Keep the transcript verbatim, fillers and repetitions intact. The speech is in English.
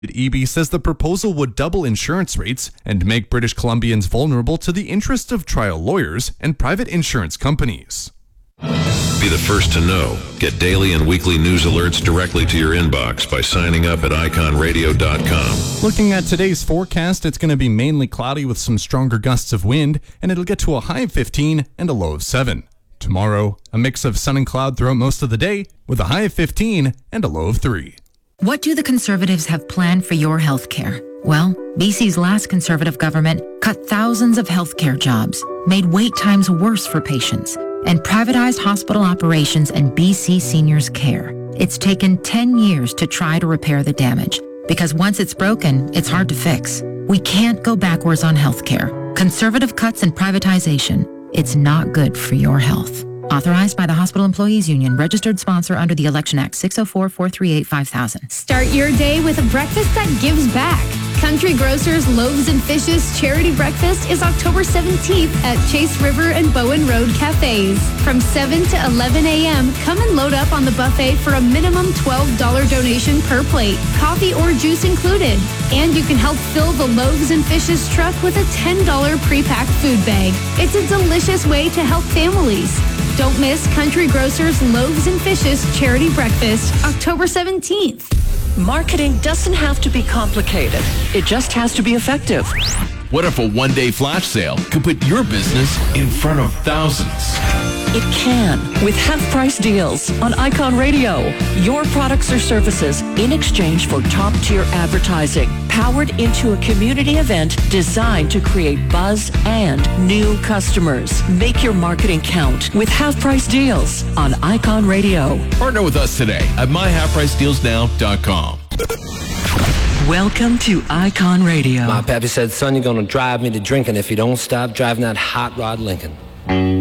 E B says the proposal would double insurance rates and make British Columbians vulnerable to the interest of trial lawyers and private insurance companies. Be the first to know. Get daily and weekly news alerts directly to your inbox by signing up at icon radio dot com. Looking at today's forecast, it's going to be mainly cloudy with some stronger gusts of wind, and it'll get to a high of fifteen and a low of seven. Tomorrow, a mix of sun and cloud throughout most of the day, with a high of fifteen and a low of three. What do the Conservatives have planned for your health care? Well, B C's last Conservative government cut thousands of healthcare jobs, made wait times worse for patients, and privatized hospital operations and B C seniors' care. It's taken ten years to try to repair the damage, because once it's broken, it's hard to fix. We can't go backwards on healthcare. Conservative cuts and privatization, it's not good for your health. Authorized by the Hospital Employees Union, registered sponsor under the Election Act, six oh four, four three eight, five thousand. Start your day with a breakfast that gives back. Country Grocers Loaves and Fishes Charity Breakfast is October seventeenth at Chase River and Bowen Road Cafes. From seven to eleven a.m., come and load up on the buffet for a minimum twelve dollars donation per plate, coffee or juice included. And you can help fill the Loaves and Fishes truck with a ten dollars pre-packed food bag. It's a delicious way to help families. Don't miss Country Grocers Loaves and Fishes Charity Breakfast, October seventeenth. Marketing doesn't have to be complicated. It just has to be effective. What if a one-day flash sale could put your business in front of thousands? It can, with half-price deals on Icon Radio. Your products or services in exchange for top-tier advertising, powered into a community event designed to create buzz and new customers. Make your marketing count with half-price deals on Icon Radio. Partner with us today at my half price deals now dot com. Welcome to Icon Radio. My pappy said, son, you're going to drive me to drinking if you don't stop driving that hot rod Lincoln.